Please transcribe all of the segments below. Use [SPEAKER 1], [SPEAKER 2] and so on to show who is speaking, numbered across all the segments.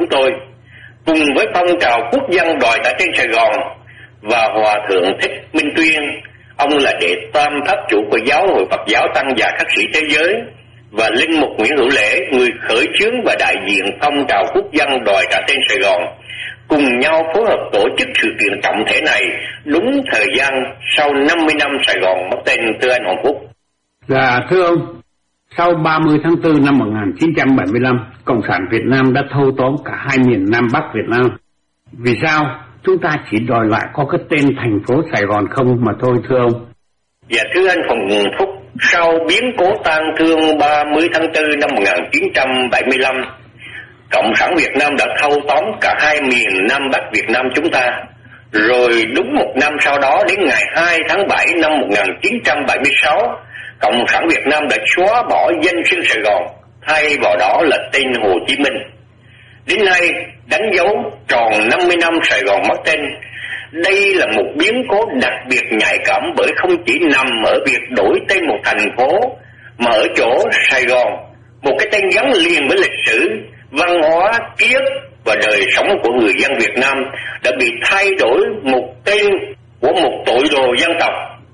[SPEAKER 1] tôi. Cùng với phong trào quốc dân đòi tại trên Sài Gòn và Hòa Thượng Thích Minh Tuyên, ông là đệ tam pháp chủ của Giáo hội Phật giáo Tăng và Khắc sĩ thế giới, và linh mục Nguyễn Hữu Lễ, người khởi xướng và đại diện phong trào quốc dân đòi trả tên Sài Gòn, cùng nhau phối hợp tổ chức sự kiện trọng thể này đúng thời gian sau 50 năm Sài Gòn mất tên, thưa anh Hoàng Phúc.
[SPEAKER 2] Dạ thưa ông, sau 30 tháng 4 năm 1975, Cộng sản Việt Nam đã thâu tóm cả hai miền Nam Bắc Việt Nam. Vì sao chúng ta chỉ đòi lại có cái tên thành phố Sài Gòn không mà thôi thưa ông?
[SPEAKER 1] Dạ thưa anh Hoàng Phúc, sau biến cố tang thương 30 tháng 4 năm 1975, Cộng sản Việt Nam đã thâu tóm cả hai miền Nam Bắc Việt Nam chúng ta. Rồi đúng một năm sau đó, đến ngày 2 tháng 7 năm 1976, Cộng sản Việt Nam đã xóa bỏ danh xưng Sài Gòn, thay vào đó là tên Hồ Chí Minh. Đến nay, đánh dấu tròn 50 năm Sài Gòn mất tên. Đây là một biến cố đặc biệt nhạy cảm, bởi không chỉ nằm ở việc đổi tên một thành phố, mà ở chỗ Sài Gòn, một cái tên gắn liền với lịch sử, văn hóa, ký ức và đời sống của người dân Việt Nam, đã bị thay đổi một tên của một tội đồ dân tộc.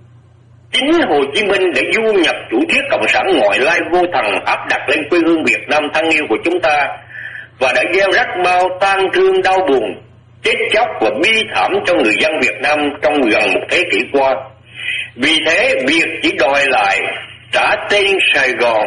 [SPEAKER 1] Chính Hồ Chí Minh đã du nhập chủ thuyết cộng sản ngoại lai vô thần áp đặt lên quê hương Việt Nam thân yêu của chúng ta, và đã gieo rắc bao tang thương đau buồn, chết chóc và bi thảm cho người dân Việt Nam trong gần một thế kỷ qua. Vì thế, việc chỉ đòi lại trả tên Sài Gòn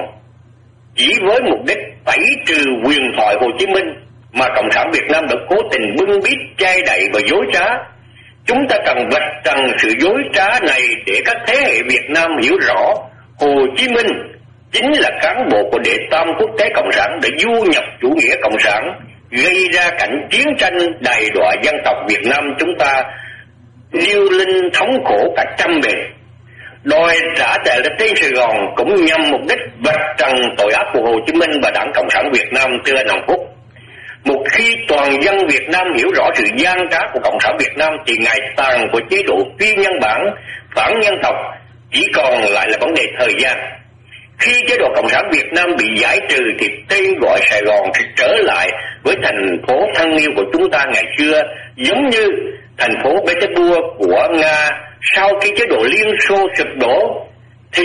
[SPEAKER 1] chỉ với mục đích tẩy trừ huyền thoại Hồ Chí Minh mà Cộng sản Việt Nam đã cố tình bưng bít, che đậy và dối trá. Chúng ta cần vạch trần sự dối trá này để các thế hệ Việt Nam hiểu rõ Hồ Chí Minh chính là cán bộ của đệ tam quốc tế cộng sản đã du nhập chủ nghĩa cộng sản, gây ra cảnh chiến tranh đày đọa dân tộc Việt Nam chúng ta điêu linh thống khổ cả trăm bề. Đòi trả lại tên Sài Gòn cũng nhằm mục đích vạch trần tội ác của Hồ Chí Minh và Đảng Cộng sản Việt Nam, thưa anh Hồng Phúc. Một khi toàn dân Việt Nam hiểu rõ sự gian trá của Cộng sản Việt Nam, thì ngày tàn của chế độ phi nhân bản, phản nhân tộc chỉ còn lại là vấn đề thời gian. Khi chế độ Cộng sản Việt Nam bị giải trừ, thì tên gọi Sài Gòn sẽ trở lại với thành phố thân yêu của chúng ta ngày xưa, giống như thành phố Petersburg của Nga sau khi chế độ Liên Xô sụp đổ, thì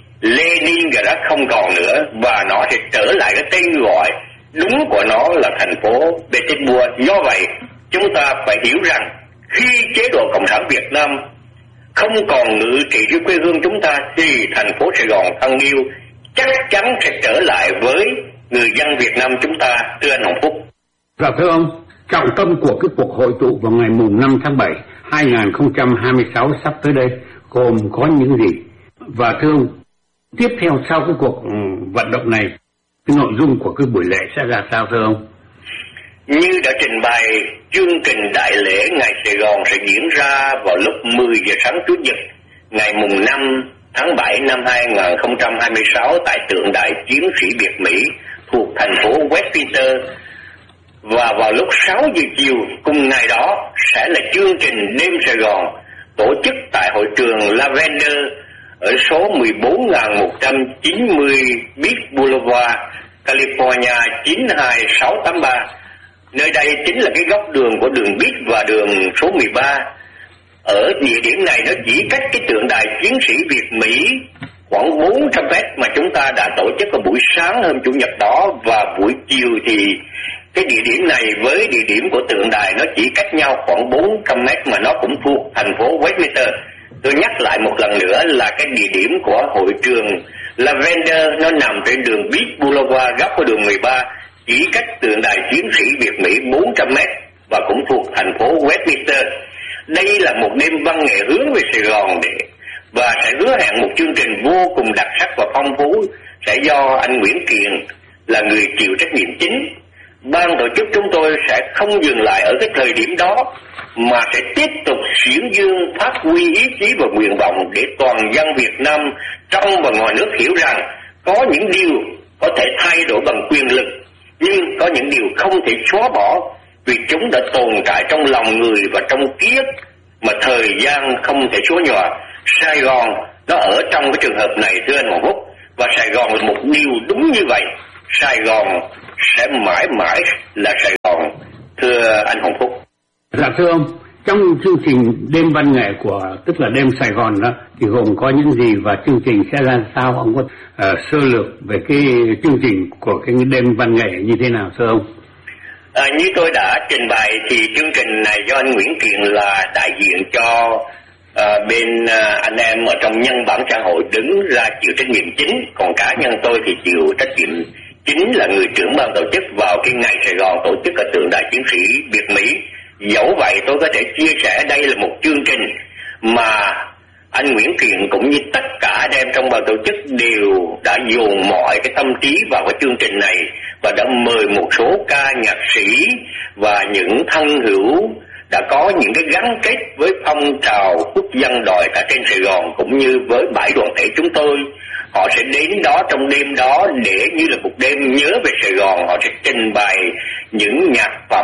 [SPEAKER 1] Leningrad không còn nữa, và nó sẽ trở lại cái tên gọi đúng của nó là thành phố Petersburg. Do vậy, chúng ta phải hiểu rằng khi chế độ Cộng sản Việt Nam không còn ngự trị dưới quê hương chúng ta, thì thành phố Sài Gòn thân yêu chắc chắn sẽ trở lại với người dân Việt Nam chúng ta, thưa anh Hồng Phúc.
[SPEAKER 2] Dạ thưa ông, trọng tâm của cái cuộc hội tụ vào ngày mùng 5 tháng 7 2026 sắp tới đây gồm có những gì? Và thưa ông, tiếp theo sau cái cuộc vận động này, cái nội dung của cái buổi lễ sẽ ra sao thưa ông?
[SPEAKER 1] Như đã trình bày, chương trình đại lễ ngày Sài Gòn sẽ diễn ra vào lúc 10 giờ sáng Chủ nhật ngày mùng 5 tháng 7 năm 2026 tại tượng đài chiến sĩ Việt Mỹ thuộc thành phố Westminster. Và vào lúc 6 giờ chiều cùng ngày đó sẽ là chương trình Đêm Sài Gòn, tổ chức tại hội trường Lavender ở số 14.190 Beach Boulevard, California 92683. Nơi đây chính là cái góc đường của đường Beach và đường số 13. Ở địa điểm này nó chỉ cách cái tượng đài chiến sĩ Việt Mỹ khoảng 400 mét mà chúng ta đã tổ chức vào buổi sáng hôm Chủ nhật đó, và buổi chiều thì cái địa điểm này với địa điểm của tượng đài nó chỉ cách nhau khoảng 400 mét mà nó cũng thuộc thành phố Westminster. Tôi nhắc lại một lần nữa là cái địa điểm của hội trường Lavender nó nằm trên đường Beach Boulevard, góc của đường 13, chỉ cách tượng đài chiến sĩ Việt Mỹ 400 mét và cũng thuộc thành phố Westminster. Đây là một đêm văn nghệ hướng về Sài Gòn và sẽ hứa hẹn một chương trình vô cùng đặc sắc và phong phú, sẽ do anh Nguyễn Kiền là người chịu trách nhiệm chính. Ban tổ chức chúng tôi sẽ không dừng lại ở cái thời điểm đó, mà sẽ tiếp tục xiển dương phát huy ý chí và nguyện vọng để toàn dân Việt Nam trong và ngoài nước hiểu rằng có những điều có thể thay đổi bằng quyền lực, nhưng có những điều không thể xóa bỏ vì chúng đã tồn tại trong lòng người và trong ký ức mà thời gian không thể xóa nhòa. Sài Gòn nó ở trong cái trường hợp này, thưa anh Hoàng Phúc, và Sài Gòn là một điều đúng như vậy. Sài Gòn sẽ mãi mãi là Sài Gòn
[SPEAKER 2] Dạ thưa ông, trong chương trình đêm văn nghệ của tức là đêm Sài Gòn đó thì gồm có những gì và chương trình sẽ ra sao? Ông có sơ lược về cái chương trình của cái đêm văn nghệ như thế nào thưa ông?
[SPEAKER 1] Như tôi đã trình bày thì chương trình này do anh Nguyễn Kiền là đại diện cho bên anh em ở trong nhân bản xã hội đứng ra chịu trách nhiệm chính, còn cá nhân tôi thì chịu trách nhiệm chính là người trưởng ban tổ chức vào cái ngày Sài Gòn tổ chức ở tượng đài chiến sĩ Việt Mỹ. Dẫu vậy tôi có thể chia sẻ đây là một chương trình mà anh Nguyễn Kiền cũng như tất cả anh em trong ban tổ chức đều đã dồn mọi cái tâm trí vào cái chương trình này và đã mời một số ca nhạc sĩ và những thân hữu đã có những cái gắn kết với phong trào quốc dân đòi cả trên Sài Gòn cũng như với bãi đoàn thể chúng tôi. Họ sẽ đến đó trong đêm đó để như là một đêm nhớ về Sài Gòn. Họ sẽ trình bày những nhạc phẩm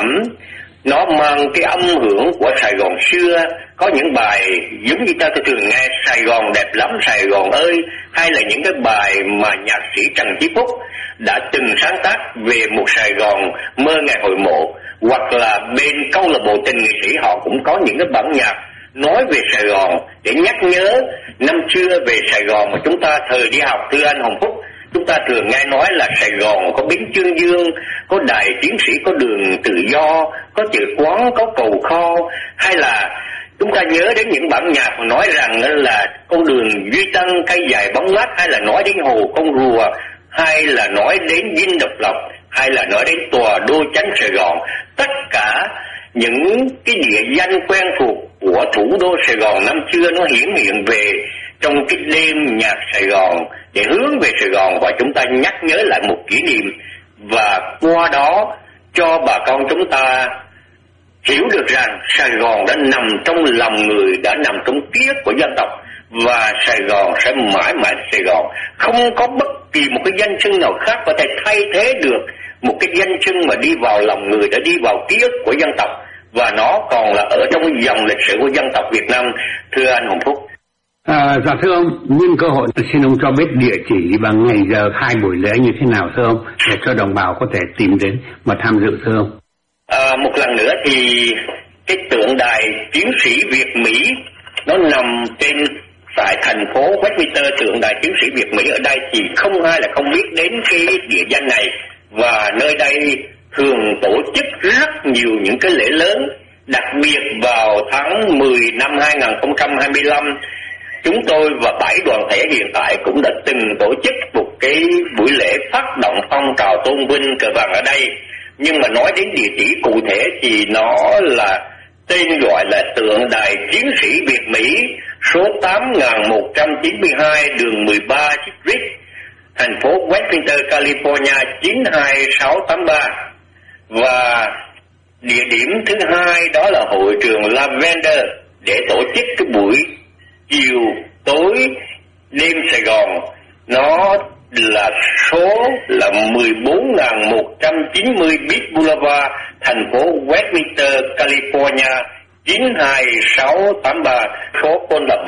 [SPEAKER 1] nó mang cái âm hưởng của Sài Gòn xưa. Có những bài giống như tôi thường nghe Sài Gòn đẹp lắm Sài Gòn ơi, hay là những cái bài mà nhạc sĩ Trần Chí Phúc đã từng sáng tác về một Sài Gòn mơ ngày hội mộ, hoặc là bên câu lạc bộ tình nghệ sĩ họ cũng có những cái bản nhạc nói về Sài Gòn để nhắc nhớ năm xưa về Sài Gòn mà chúng ta thời đi học. Thưa anh Hồng Phúc, chúng ta thường nghe nói là Sài Gòn có bến Chương Dương, có đài chiến sĩ, có đường Tự Do, có chợ quán, có cầu kho, hay là chúng ta nhớ đến những bản nhạc mà nói rằng là con đường Duy Tân cây dài bóng mát, hay là nói đến hồ Con Rùa, hay là nói đến Dinh Độc Lập, hay là nói đến tòa đô chánh Sài Gòn. Tất cả những cái địa danh quen thuộc của thủ đô Sài Gòn năm xưa nó hiển hiện về trong cái đêm nhạc Sài Gòn để hướng về Sài Gòn, và chúng ta nhắc nhớ lại một kỷ niệm, và qua đó cho bà con chúng ta hiểu được rằng Sài Gòn đã nằm trong lòng người, đã nằm trong ký ức của dân tộc, và Sài Gòn sẽ mãi mãi Sài Gòn. Không có bất kỳ một cái danh xưng nào khác có thể thay thế được một cái danh xưng mà đi vào lòng người, đã đi vào ký ức của dân tộc, và nó còn là ở trong dòng lịch sử của dân tộc Việt Nam. Thưa anh Hồng Phúc.
[SPEAKER 2] Dạ thưa ông, nhân cơ hội xin ông cho biết địa chỉ và ngày giờ khai buổi lễ như thế nào thưa ông, để cho đồng bào có thể tìm đến mà tham dự thưa ông.
[SPEAKER 1] Một lần nữa thì cái tượng đài chiến sĩ Việt Mỹ nó nằm trên tại thành phố Westminster. Tượng đài chiến sĩ Việt Mỹ ở đây thì không ai là không biết đến cái địa danh này, và nơi đây thường tổ chức rất nhiều những cái lễ lớn, đặc biệt vào tháng 10 năm 2025. Chúng tôi và 7 đoàn thể hiện tại cũng đã từng tổ chức một cái buổi lễ phát động phong trào tôn vinh cờ vàng ở đây. Nhưng mà nói đến địa chỉ cụ thể thì nó là tên gọi là tượng đài chiến sĩ Việt Mỹ, số 8192 đường 13 Street, thành phố Westminster, California 92683. Và địa điểm thứ hai đó là hội trường Lavender để tổ chức cái buổi chiều tối đêm Sài Gòn. Nó là số là 14.190 Beach Boulevard, thành phố Westminster, California 92683, số phone là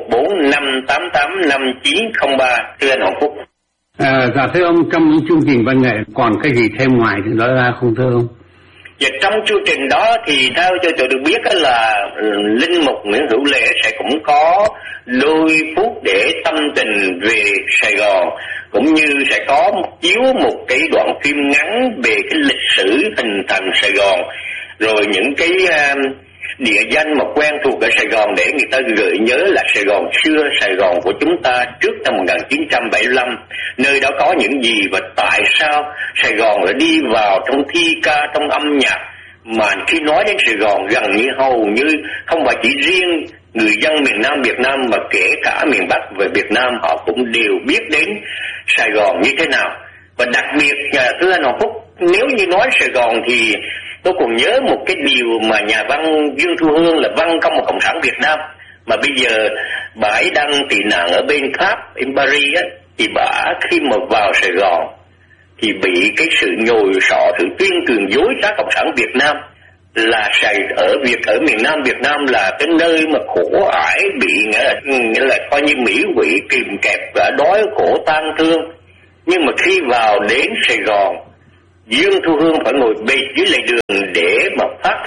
[SPEAKER 1] 714-588-5903. Thưa anh Hồng Phúc.
[SPEAKER 2] Dạ thưa ông, trong những chương trình văn nghệ còn cái gì thêm ngoài thì đó ra không thưa ông?
[SPEAKER 1] Và trong chương trình đó thì theo cho tôi được biết là Linh Mục Nguyễn Hữu Lễ sẽ cũng có đôi phút để tâm tình về Sài Gòn, cũng như sẽ có chiếu một cái đoạn phim ngắn về cái lịch sử hình thành Sài Gòn, rồi những cái địa danh mà quen thuộc ở Sài Gòn để người ta gợi nhớ là Sài Gòn xưa, Sài Gòn của chúng ta trước năm 1975, nơi đó có những gì và tại sao Sài Gòn đã đi vào trong thi ca, trong âm nhạc, mà khi nói đến Sài Gòn gần như hầu như không phải chỉ riêng người dân miền Nam Việt Nam mà kể cả miền Bắc về Việt Nam họ cũng đều biết đến Sài Gòn như thế nào. Và đặc biệt thưa anh Hoàng Phúc, nếu như nói Sài Gòn thì tôi còn nhớ một cái điều mà nhà văn Dương Thu Hương là văn công một Cộng sản Việt Nam, mà bây giờ bà ấy đang tị nạn ở bên Pháp, bên Paris á, thì bà khi mà vào Sài Gòn thì bị cái sự nhồi sọ, sự tuyên truyền dối trá Cộng sản Việt Nam, là ở miền Nam Việt Nam là cái nơi mà khổ ải, bị nghĩa là coi như mỹ quỷ kìm kẹp và đói khổ tang thương. Nhưng mà khi vào đến Sài Gòn, Dương Thu Hương phải ngồi bệt dưới lề đường để mà phát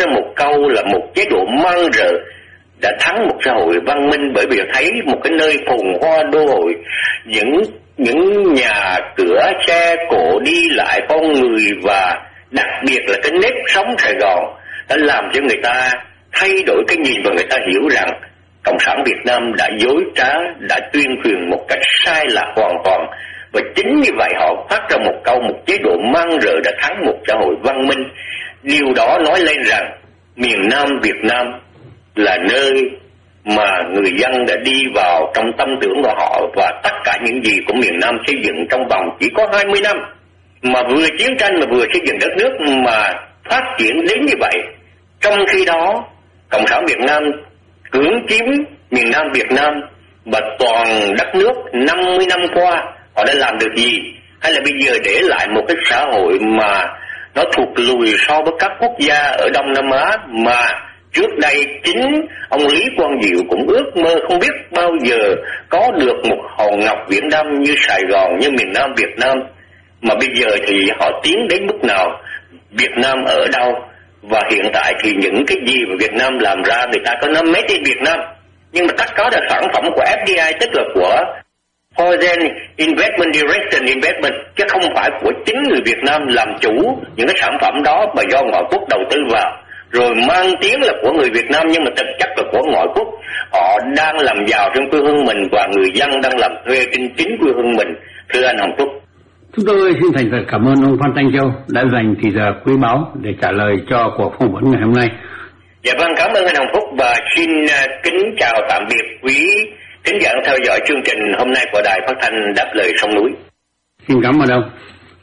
[SPEAKER 1] ra một câu là một chế độ man rợ đã thắng một xã hội văn minh, bởi vì thấy một cái nơi phồn hoa đô hội, những nhà cửa xe cộ đi lại con người, và đặc biệt là cái nếp sống Sài Gòn đã làm cho người ta thay đổi cái nhìn, và người ta hiểu rằng Cộng sản Việt Nam đã dối trá, đã tuyên truyền một cách sai lạc hoàn toàn. Và chính như vậy họ phát ra một câu, một chế độ man rợ đã thắng một xã hội văn minh. Điều đó nói lên rằng miền Nam Việt Nam là nơi mà người dân đã đi vào trong tâm tưởng của họ, và tất cả những gì của miền Nam xây dựng trong vòng chỉ có 20 năm, mà vừa chiến tranh mà vừa xây dựng đất nước mà phát triển đến như vậy. Trong khi đó Cộng sản Việt Nam cưỡng chiếm miền Nam Việt Nam và toàn đất nước 50 năm qua, họ đã làm được gì? Hay là bây giờ để lại một cái xã hội mà nó thụt lùi so với các quốc gia ở Đông Nam Á, mà trước đây chính ông Lý Quang Diệu cũng ước mơ không biết bao giờ có được một hòn ngọc viễn đông như Sài Gòn, như miền Nam Việt Nam. Mà bây giờ thì họ tiến đến mức nào, Việt Nam ở đâu, và hiện tại thì những cái gì mà Việt Nam làm ra người ta có nói made in Việt Nam, nhưng mà tất cả là sản phẩm của FDI, tức là của Foreign Investment Direction Investment, chứ không phải của chính người Việt Nam làm chủ những cái sản phẩm đó mà do ngoại quốc đầu tư vào, rồi mang tiếng là của người Việt Nam nhưng mà thực chất là của ngoại quốc. Họ đang làm giàu trên quê hương mình và người dân đang làm thuê trên chính quê hương mình. Thưa anh Hồng Phúc,
[SPEAKER 2] chúng tôi xin thành thật cảm ơn ông Phan Thanh Châu đã dành thời giờ quý báu để trả lời cho cuộc phỏng vấn ngày hôm nay.
[SPEAKER 1] Dạ vâng, cảm ơn anh Hồng Phúc và xin kính chào tạm biệt quý thính giả theo dõi chương trình hôm nay của Đài Phát thanh Đáp Lời Sông Núi.
[SPEAKER 2] Xin cảm ơn ông.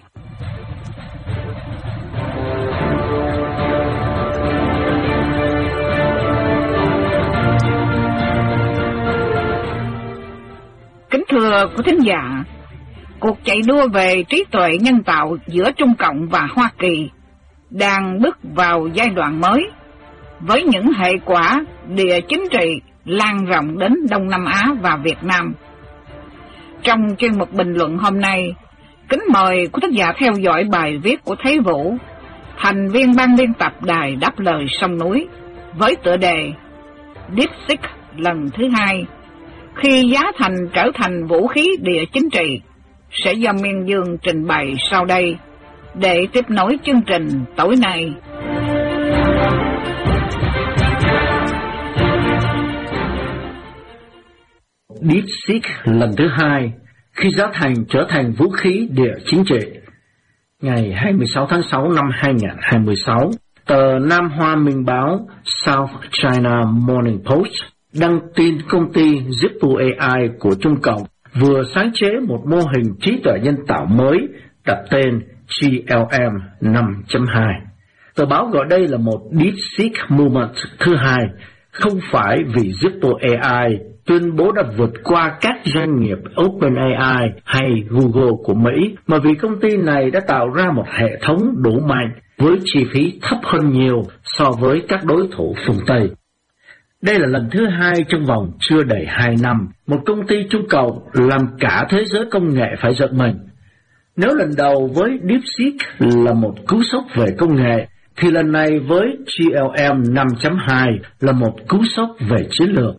[SPEAKER 3] Kính thưa quý thính giả, cuộc chạy đua về trí tuệ nhân tạo giữa Trung Cộng và Hoa Kỳ đang bước vào giai đoạn mới, với những hệ quả địa chính trị lan rộng đến Đông Nam Á và Việt Nam. Trong chuyên mục bình luận hôm nay, kính mời quý thính giả theo dõi bài viết của Thế Vũ, thành viên ban biên tập Đài Đáp Lời Sông Núi, với tựa đề DeepSeek lần thứ 2, khi giá thành trở thành vũ khí địa chính trị, sẽ do Miên Dương trình bày sau đây để tiếp nối chương trình tối nay.
[SPEAKER 4] DeepSeek lần thứ 2, khi giá thành trở thành vũ khí địa chính trị. Ngày 26 tháng 6 năm 2026, tờ Nam Hoa Minh báo South China Morning Post đăng tin công ty Zippo AI của Trung Cộng vừa sáng chế một mô hình trí tuệ nhân tạo mới đặt tên GLM 5.2. Tờ báo gọi đây là một DeepSeek Movement thứ 2, không phải vì Zippo AI tuyên bố đã vượt qua các doanh nghiệp OpenAI hay Google của Mỹ, mà vì công ty này đã tạo ra một hệ thống đủ mạnh với chi phí thấp hơn nhiều so với các đối thủ phương Tây. Đây là lần thứ 2 trong vòng chưa đầy 2 năm, một công ty Trung Cộng làm cả thế giới công nghệ phải giật mình. Nếu lần đầu với DeepSeek là một cú sốc về công nghệ, thì lần này với GLM 5.2 là một cú sốc về chiến lược.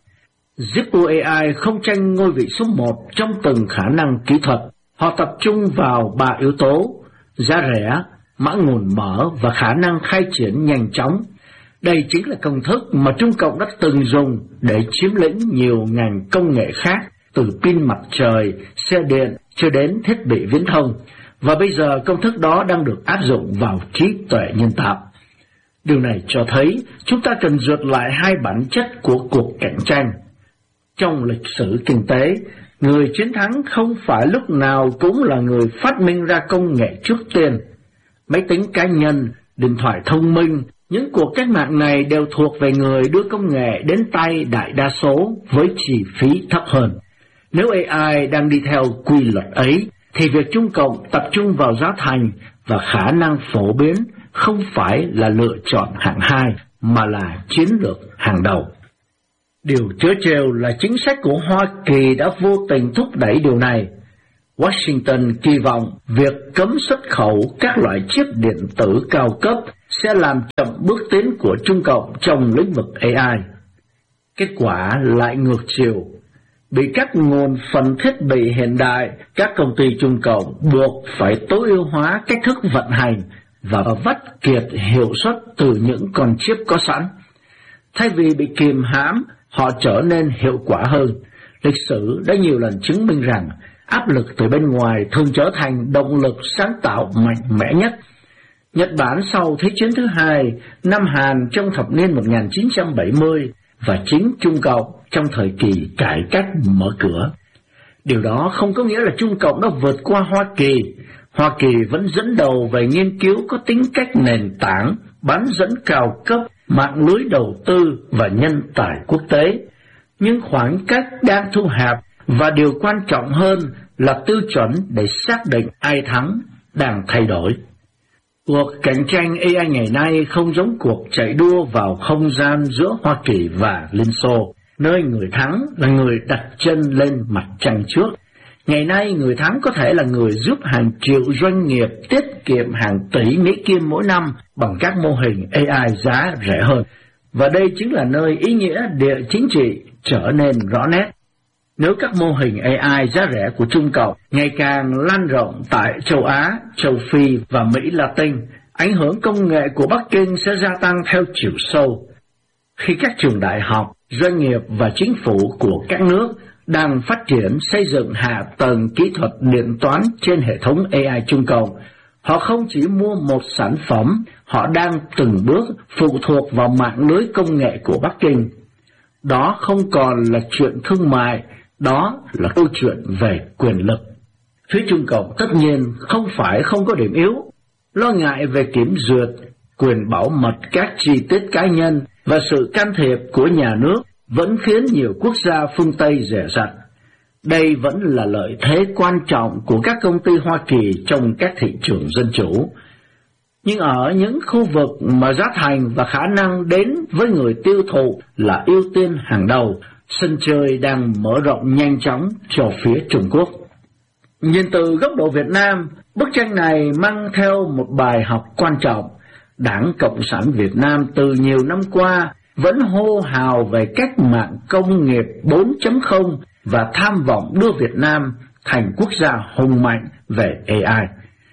[SPEAKER 4] Zippo AI không tranh ngôi vị số 1 trong từng khả năng kỹ thuật. Họ tập trung vào 3 yếu tố: giá rẻ, mã nguồn mở và khả năng khai triển nhanh chóng. Đây chính là công thức mà Trung Cộng đã từng dùng để chiếm lĩnh nhiều ngành công nghệ khác, từ pin mặt trời, xe điện cho đến thiết bị viễn thông. Và bây giờ công thức đó đang được áp dụng vào trí tuệ nhân tạo. Điều này cho thấy chúng ta cần duyệt lại hai bản chất của cuộc cạnh tranh. Trong lịch sử kinh tế, người chiến thắng không phải lúc nào cũng là người phát minh ra công nghệ trước tiên. Máy tính cá nhân, điện thoại thông minh, những cuộc cách mạng này đều thuộc về người đưa công nghệ đến tay đại đa số với chi phí thấp hơn. Nếu AI đang đi theo quy luật ấy, thì việc Trung Cộng tập trung vào giá thành và khả năng phổ biến không phải là lựa chọn hạng 2, mà là chiến lược hàng đầu. Điều trớ trêu là chính sách của Hoa Kỳ đã vô tình thúc đẩy điều này. Washington kỳ vọng việc cấm xuất khẩu các loại chip điện tử cao cấp sẽ làm chậm bước tiến của Trung Cộng trong lĩnh vực AI. Kết quả lại ngược chiều. Bị các nguồn phần thiết bị hiện đại, các công ty Trung Cộng buộc phải tối ưu hóa cách thức vận hành và vắt kiệt hiệu suất từ những con chip có sẵn. Thay vì bị kìm hãm, họ trở nên hiệu quả hơn. Lịch sử đã nhiều lần chứng minh rằng áp lực từ bên ngoài thường trở thành động lực sáng tạo mạnh mẽ nhất. Nhật Bản sau Thế chiến thứ hai, Nam Hàn trong thập niên 1970 và chính Trung Cộng trong thời kỳ cải cách mở cửa. Điều đó không có nghĩa là Trung Cộng đã vượt qua Hoa Kỳ. Hoa Kỳ vẫn dẫn đầu về nghiên cứu có tính cách nền tảng, bán dẫn cao cấp, mạng lưới đầu tư và nhân tài quốc tế. Nhưng khoảng cách đang thu hẹp và điều quan trọng hơn là tiêu chuẩn để xác định ai thắng đang thay đổi. Cuộc cạnh tranh AI ngày nay không giống cuộc chạy đua vào không gian giữa Hoa Kỳ và Liên Xô, nơi người thắng là người đặt chân lên mặt trăng trước. Ngày nay, người thắng có thể là người giúp hàng triệu doanh nghiệp tiết kiệm hàng tỷ Mỹ Kim mỗi năm bằng các mô hình AI giá rẻ hơn. Và đây chính là nơi ý nghĩa địa chính trị trở nên rõ nét. Nếu các mô hình AI giá rẻ của Trung Cộng ngày càng lan rộng tại châu Á, châu Phi và Mỹ Latin, ảnh hưởng công nghệ của Bắc Kinh sẽ gia tăng theo chiều sâu. Khi các trường đại học, doanh nghiệp và chính phủ của các nước đang phát triển xây dựng hạ tầng kỹ thuật điện toán trên hệ thống AI Trung Cộng, họ không chỉ mua một sản phẩm, họ đang từng bước phụ thuộc vào mạng lưới công nghệ của Bắc Kinh. Đó không còn là chuyện thương mại, đó là câu chuyện về quyền lực. Phía Trung Cộng tất nhiên không phải không có điểm yếu. Lo ngại về kiểm duyệt, quyền bảo mật các chi tiết cá nhân và sự can thiệp của nhà nước vẫn khiến nhiều quốc gia phương Tây dè dặt. Đây vẫn là lợi thế quan trọng của các công ty Hoa Kỳ trong các thị trường dân chủ. Nhưng ở những khu vực mà giá thành và khả năng đến với người tiêu thụ là ưu tiên hàng đầu, sân chơi đang mở rộng nhanh chóng cho phía Trung Quốc. Nhìn từ góc độ Việt Nam, bức tranh này mang theo một bài học quan trọng. Đảng Cộng sản Việt Nam từ nhiều năm qua vẫn hô hào về cách mạng công nghiệp 4.0 và tham vọng đưa Việt Nam thành quốc gia hùng mạnh về AI.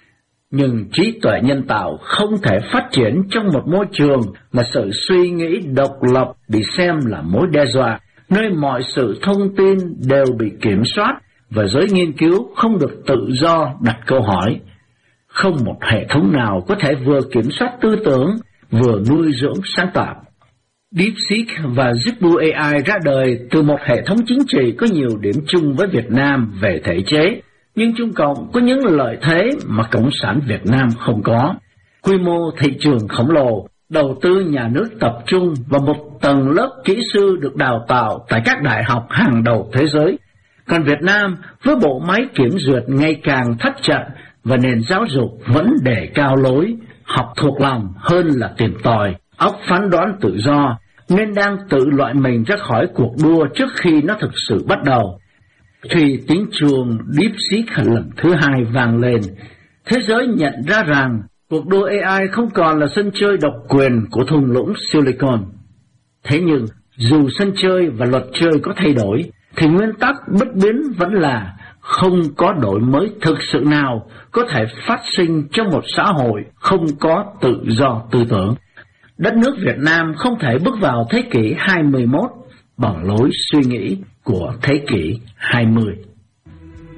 [SPEAKER 4] Nhưng trí tuệ nhân tạo không thể phát triển trong một môi trường mà sự suy nghĩ độc lập bị xem là mối đe dọa, nơi mọi sự thông tin đều bị kiểm soát và giới nghiên cứu không được tự do đặt câu hỏi. Không một hệ thống nào có thể vừa kiểm soát tư tưởng, vừa nuôi dưỡng sáng tạo. DeepSeek và Zhipu AI ra đời từ một hệ thống chính trị có nhiều điểm chung với Việt Nam về thể chế, nhưng Trung Cộng có những lợi thế mà Cộng sản Việt Nam không có. Quy mô thị trường khổng lồ, đầu tư nhà nước tập trung và một tầng lớp kỹ sư được đào tạo tại các đại học hàng đầu thế giới. Còn Việt Nam, với bộ máy kiểm duyệt ngày càng thắt chặt và nền giáo dục vẫn đề cao lối học thuộc lòng hơn là tìm tòi, óc phán đoán tự do, nên đang tự loại mình ra khỏi cuộc đua trước khi nó thực sự bắt đầu. Khi tiếng chuông DeepSeek lần thứ hai vang lên, thế giới nhận ra rằng cuộc đua AI không còn là sân chơi độc quyền của thung lũng Silicon. Thế nhưng, dù sân chơi và luật chơi có thay đổi, thì nguyên tắc bất biến vẫn là không có đổi mới thực sự nào có thể phát sinh trong một xã hội không có tự do tư tưởng. Đất nước Việt Nam không thể bước vào thế kỷ 21 bằng lối suy nghĩ của thế kỷ 20.